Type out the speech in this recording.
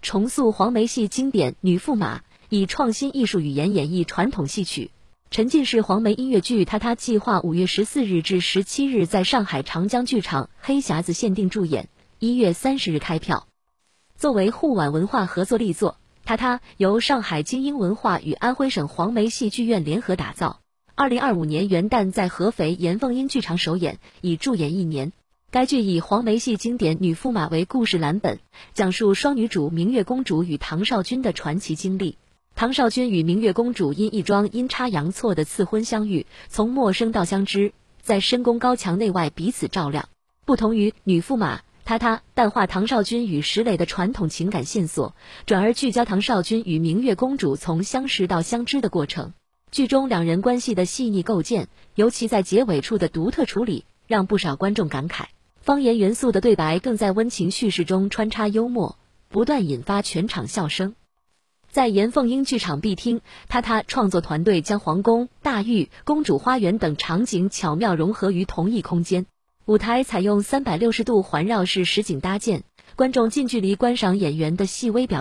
重塑黄梅戏经典女驸马，以创新艺术语言演绎传统戏曲。沉浸式黄梅音乐剧《她她》计划5月14日至17日在上海长江剧场黑匣子限定驻演，1月30日开票。作为沪皖文化合作力作，《她她》由上海精英文化与安徽省黄梅戏剧院联合打造。2025年元旦在合肥严凤英剧场首演，已驻演1年。该剧以黄梅戏经典女驸马为故事蓝本，讲述双女主明月公主与唐绍君的传奇经历。唐绍君与明月公主因一桩阴差阳错的赐婚相遇，从陌生到相知，在深宫高墙内外彼此照亮。不同于女驸马，她淡化唐绍君与石磊的传统情感线索，转而聚焦唐绍君与明月公主从相识到相知的过程。剧中两人关系的细腻构建，尤其在结尾处的独特处理，让不少观众感慨。方言元素的对白更在温情叙事中穿插幽默，不断引发全场笑声。在严凤英剧场必听，她创作团队将皇宫、大狱、公主花园等场景巧妙融合于同一空间。舞台采用360度环绕式实景搭建，观众近距离观赏演员的细微表